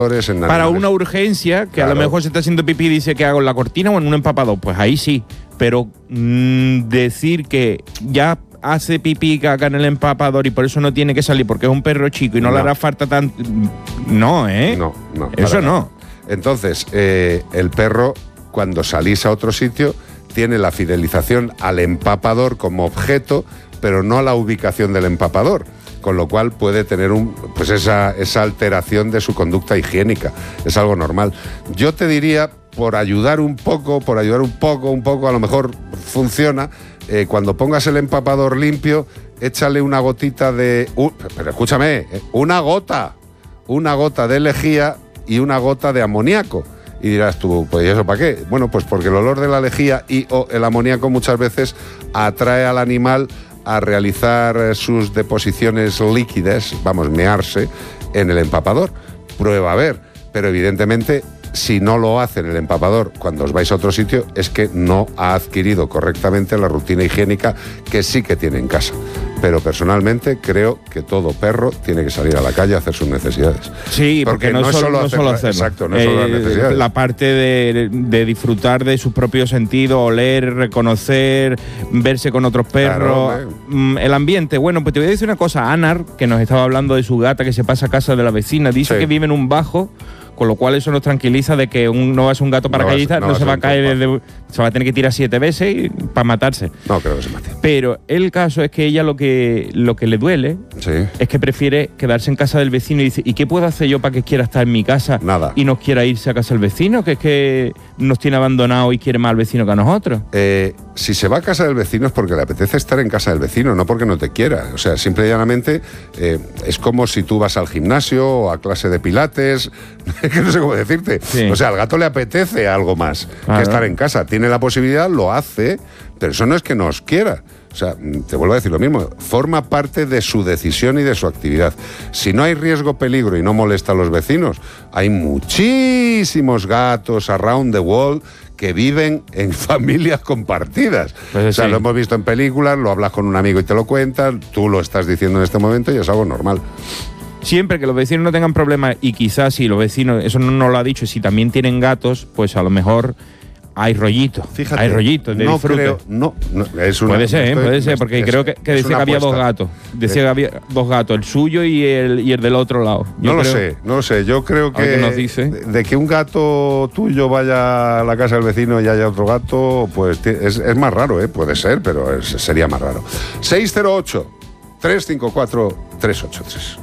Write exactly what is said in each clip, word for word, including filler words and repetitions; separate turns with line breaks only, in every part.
Para una urgencia, que claro, a lo mejor se está haciendo pipí y dice que hago en la cortina o en un empapador, pues ahí sí. Pero mmm, decir que ya hace pipí caca en el empapador y por eso no tiene que salir porque es un perro chico y no, no. le hará falta tanto... No, ¿eh?
No, no.
Eso no.
Entonces, eh, el perro, cuando salís a otro sitio, tiene la fidelización al empapador como objeto, pero no a la ubicación del empapador. Con lo cual puede tener un, pues esa, esa alteración de su conducta higiénica. Es algo normal. Yo te diría, por ayudar un poco, por ayudar un poco, un poco, a lo mejor funciona, eh, cuando pongas el empapador limpio, échale una gotita de... Uh, pero escúchame, eh, una gota, una gota de lejía y una gota de amoníaco. Y dirás tú, pues ¿y eso para qué? Bueno, pues porque el olor de la lejía y o el amoníaco muchas veces atrae al animal a realizar sus deposiciones líquidas, vamos, mearse, en el empapador. Prueba a ver, pero evidentemente si no lo hace en el empapador cuando os vais a otro sitio es que no ha adquirido correctamente la rutina higiénica que sí que tiene en casa. Pero personalmente creo que todo perro tiene que salir a la calle a hacer sus necesidades.
Sí, porque, porque no, no es solo, no hacer, solo hacerlo.
Exacto, no es solo
eh,
las necesidades.
La parte de, de disfrutar de sus propios sentidos, oler, reconocer, verse con otros perros, claro, el ambiente. Bueno, pues te voy a decir una cosa. Anar, que nos estaba hablando de su gata que se pasa a casa de la vecina, dice sí. que vive en un bajo, con lo cual eso nos tranquiliza de que un, no es un gato paracaidista, no, no, no se va a caer desde, se va a tener que tirar siete veces y, para matarse.
No creo que se mate.
Pero el caso es que ella lo que lo que le duele
sí.
es que prefiere quedarse en casa del vecino y dice, ¿y qué puedo hacer yo para que quiera estar en mi casa?
Nada.
Y nos quiera irse a casa del vecino, que es que nos tiene abandonado y quiere más al vecino que a nosotros.
Eh, si se va a casa del vecino es porque le apetece estar en casa del vecino, no porque no te quiera. O sea, simple y llanamente eh, es como si tú vas al gimnasio o a clase de pilates, que no sé cómo decirte. Sí. O sea, al gato le apetece algo más claro. que estar en casa. Tiene la posibilidad, lo hace, pero eso no es que nos quiera. O sea, te vuelvo a decir lo mismo, forma parte de su decisión y de su actividad. Si no hay riesgo, peligro y no molesta a los vecinos, hay muchísimos gatos around the world que viven en familias compartidas. Pues o sea, sí. lo hemos visto en películas, lo hablas con un amigo y te lo cuentan, tú lo estás diciendo en este momento y es algo normal.
Siempre que los vecinos no tengan problemas, y quizás si los vecinos, eso no nos lo ha dicho, si también tienen gatos, pues a lo mejor hay rollitos. Fíjate, hay rollitos de
no
disfrute.
Creo, no, no, es una,
puede ser,
estoy,
puede ser, porque es, creo que, que decía que había dos gatos. Decía que había dos gatos, el suyo y el, y el del otro lado.
Yo no creo, lo sé, no lo sé. Yo creo que,
nos dice.
De, de que un gato tuyo vaya a la casa del vecino y haya otro gato, pues es, es más raro, ¿eh? Puede ser, pero es, sería más raro. seis cero ocho, tres cinco cuatro, tres ocho tres.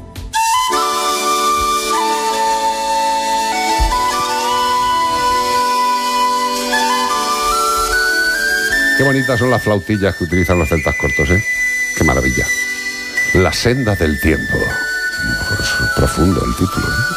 Qué bonitas son las flautillas que utilizan los celtas cortos, ¿eh? Qué maravilla. La senda del tiempo. A lo mejor es profundo el título, ¿eh?